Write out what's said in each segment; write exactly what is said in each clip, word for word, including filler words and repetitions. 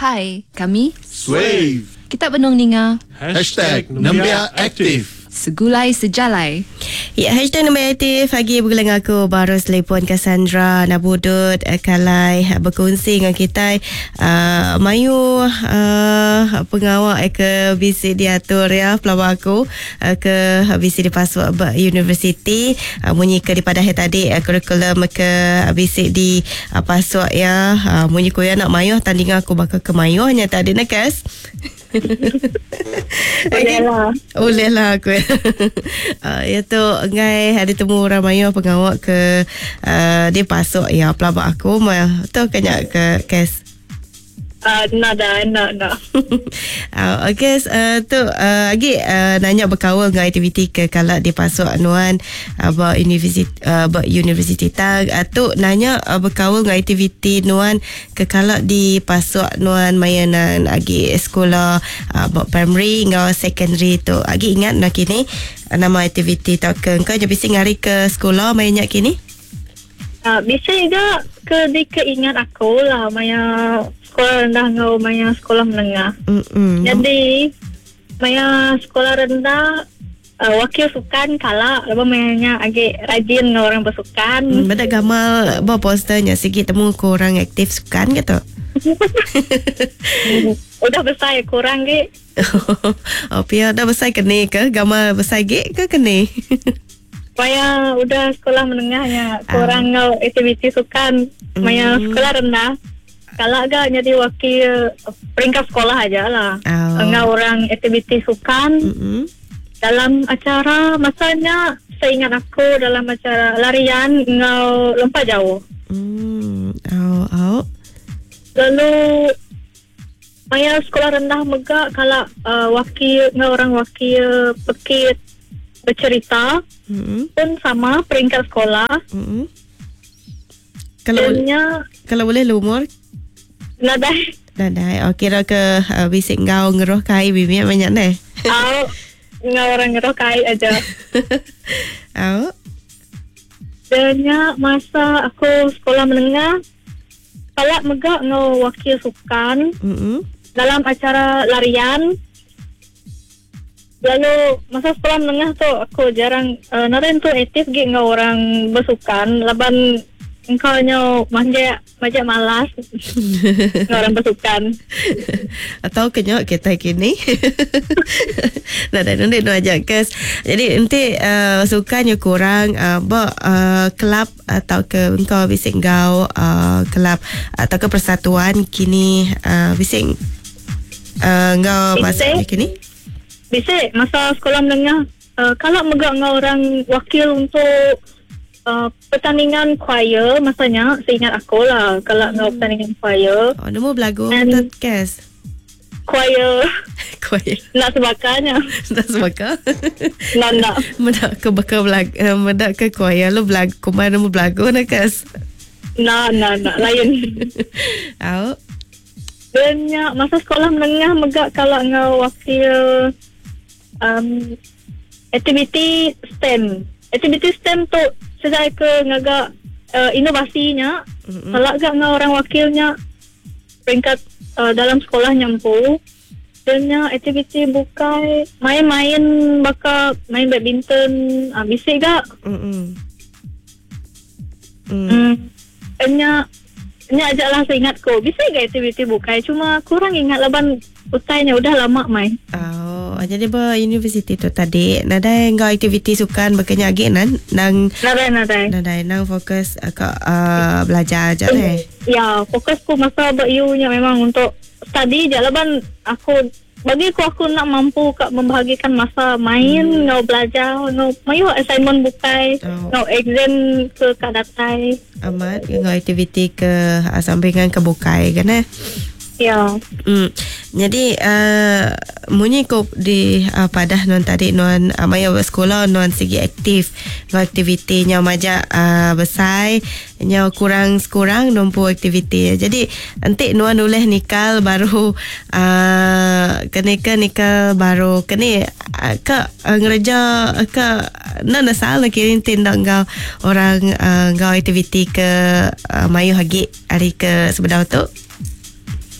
Hai, kami Swave. Kita Benung Ninga. Hashtag Nambia Aktif. Segulai sejalai. Ya, hashtag Nambia Aktif. Pagi bergelang aku baru telepon Cassandra Nabudut uh, Kalai uh, berkongsi dengan kita uh, Mayu uh, pengawal uh, ke bisi diatur ya pelawak aku uh, ke bisi di Pasua University uh, munyi ke di pada tadi uh, kurikulum ke bisi di uh, Pasua ya uh, munyi ko ya nak Mayu tandingan aku bakal ke Mayu hanya tadi nak kas. Boleh lah. Boleh lah aku. uh, ya tu ngai ada temu orang Maya pengawal ke uh, dia pasuk ya pelabak aku mah tu kanyak ke kes. Uh, nak dah, nak, nak. uh, okay, uh, tu uh, lagi uh, nanya berkawal dengan aktiviti ke kalau di pasuk anuan uh, ber universiti uh, ber universiti tag atau uh, nanya uh, berkawal dengan aktiviti nuan ke kalau di pasuk nuan mayanan lagi sekolah uh, ber primary dengan secondary tu lagi ingat nak kini uh, nama aktiviti tak ke kau jadi ngari ke sekolah mayannya kini Uh, bisa juga ke di keingat aku lah maya sekolah rendah ngau maya sekolah menengah. Mm-mm. Jadi maya sekolah rendah uh, wakil sukan kalah lepas mayanya agak rajin ngau orang bersukan. Hmm, benda gamal bawa posternya sikit temu ke orang aktif sukan gitu. Udah besar ya kurang ke? Oh, pia dah besar kene ke? Gamal besar ge ke kene? Maya udah sekolah menengahnya kurang Ah. ngau aktiviti sukan. Maya Hmm. sekolah rendah kalah agak jadi wakil peringkat sekolah aja lah. Oh. Ngau orang aktiviti sukan. Mm-mm. Dalam acara masanya saya ingat aku dalam acara larian ngau lompat jauh. Hmm. Oh, oh. Lalu maya sekolah rendah megak kalau uh, wakil ngau orang wakil pekit bercerita Mm-mm. pun sama peringkat sekolah. Mm-mm. Kalau Danya kalau boleh lumur nadai dah dah. Oh, kira ke uh, bisik ngau ngeroh kai bimi banyak deh. au ngau orang ngeroh kai aja. Oh. Danya masa aku sekolah menengah kalau megak ngau wakil sukan Mm-mm. dalam acara larian. Lalu masa sekolah menengah tu aku jarang uh, naren tu aktif gig dengan orang bersukan. Laban engkau nyo manja manja malas dengan orang bersukan. Atau kenyok kita kini. Nah, dah nanti nak ajak kes. Jadi nanti uh, sukannya kurang uh, ba uh, kelab atau ke engkau bising gau uh, kelab atau ke persatuan kini uh, bising uh, engkau masa Bising. kini. Bisa masa sekolah menengah uh, kalau megak dengan orang wakil untuk uh, pertandingan choir masanya seingat aku lah kalau dengan pertandingan choir. Oh, nemu belagu And- tak kes. Choir Kuai. nak sebakanya. Tak sebaka. Nak nak. Medak ke bakal belagu, uh, medak ke kuai lu belagu, kumai nemu belagu nak kes. Nak nak nak lain. Au. Banyak masa sekolah menengah megak kalau ngau wakil um, aktiviti STEM. Aktiviti STEM tu sejak ke ngagak uh, inovasinya. Mm-mm. Kalau agak ngau orang wakilnya peringkat uh, dalam sekolah nyampu. Dan aktiviti bukai main-main bakal main badminton uh, bisik gak. Mm-mm. Mm. Hmm. Enya enya ajaklah saya ingatku. Bisa ke aktiviti bukai cuma kurang ingat laban utainya udah lama main. Oh, jadi ber universiti tu tadi nada engkau aktiviti sukan berkenyak lagi nan nang Nadai nadai. nada nang fokus uh, ke uh, belajar aja deh. Ya, fokusku masa ber-iunya memang untuk study je laban aku bagi aku aku nak mampu kak membahagikan masa main, hmm. ngau belajar, ngau mayu assignment bukai, Oh. ngau exam ke kak datai. Amat engkau aktiviti ke uh, sampingan ke bukai kan eh. Ya. Hmm. Jadi uh, munyi ko di uh, padah non tadi non uh, maya sekolah non segi aktif no aktivitinya maja uh, besar nya kurang kurang nompo aktiviti. Jadi nanti nuan oleh nikal baru uh, keneka nikal baru kene uh, ke uh, ngereja ke na nasal nak kirim tindak ngau orang uh, ngau aktiviti ke uh, mayu hagi hari ke sebedau tu.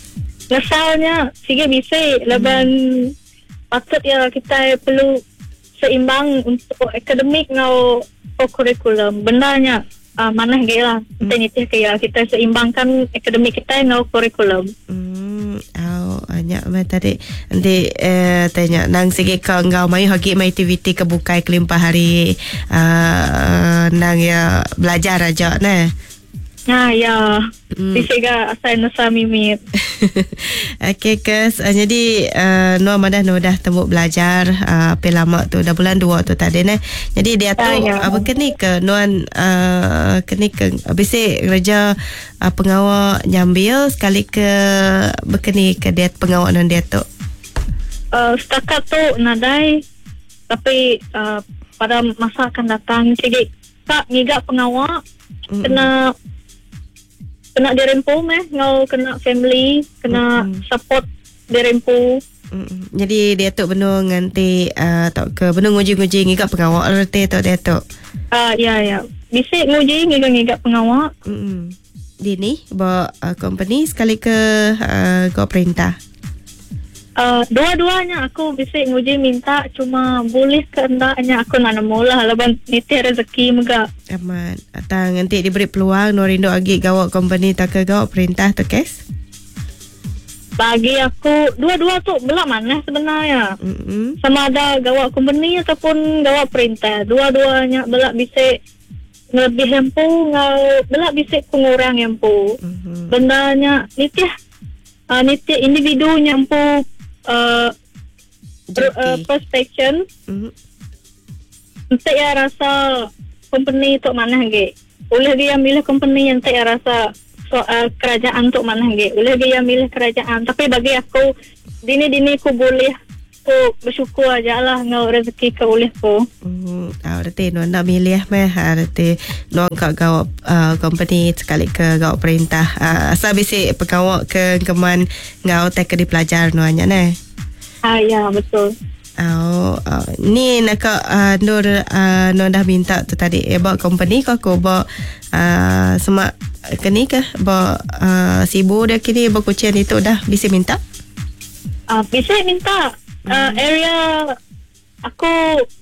ngesalnya sige bisik leban patut ya kita perlu seimbang untuk akademik ngau kurikulum benarnya uh, mana gila kita nitih kaya kita seimbangkan akademik kita ngau kurikulum. Hmm, oh, banyak mai tadi nanti eh, tanya nang sige ka ngau mai hagi mai aktiviti kebukai kelimpah hari uh, nang ya belajar aja nah. Ya, ya. Hmm. Bisik ga asal nasa mimit. Okey kes uh, jadi uh, Nuan madah nu dah temu belajar uh, pe lama tu dah bulan dua tu tadi nah. Jadi dia tu Ah, ya. apa keni ke Nuan uh, keni ke bisik kerja uh, pengawal nyambil sekali ke berkeni ke dia pengawal nan dia tu. Uh, setakat tu nadai tapi uh, pada masa akan datang sige tak ngigak pengawal Mm-mm. kena kena dirempu meh ngau kena family kena Mm-mm. support dirempu. Mm, jadi dia tu benar nganti uh, tak ke benar nguji-nguji ngigak pengawal rete tu dia tu. Ah ya ya. Bisik nguji ngigak-ngigak pengawal. Hmm. Di ni bawa uh, company sekali ke uh, kau perintah. Uh, dua-duanya aku bisik nguji minta cuma boleh kehendaknya aku nak nemu lah leban nitih rezeki mega. Aman. Atang nanti diberi peluang Norindo agi gawak company tak ke gawak perintah tu kes. Bagi aku dua-dua tu belak mana sebenarnya. Hmm. Sama ada gawak company ataupun gawak perintah. Dua-duanya belak bisik lebih hempu ngau belak bisik pengurang hempu. Hmm. Bendanya nitih uh, nitih individu nyampu uh, per, uh, perspection. Hmm. Nanti ya rasa company tu mana ge. Boleh dia milih company yang tak ya rasa soal kerajaan tu mana ge. Boleh dia milih kerajaan. Tapi bagi aku dini-dini aku boleh aku bersyukur aja lah ngau rezeki ke oleh aku. Hmm. Ah, berarti Nuan nak milih meh. Ah, berarti Nuan kat gawak uh, company sekali ke gawak perintah. Ah, asal bisik pegawak ke keman ngau tak ke dipelajar Nuannya neh. Ah ya betul. Oh, uh, ni nak uh, Nur uh, Nur dah minta tu tadi eh, bawa company kau aku bawa uh, semak kini ke bawa uh, sibu dia kini bawa kucing itu dah bisa minta. Ah bisa minta uh, area aku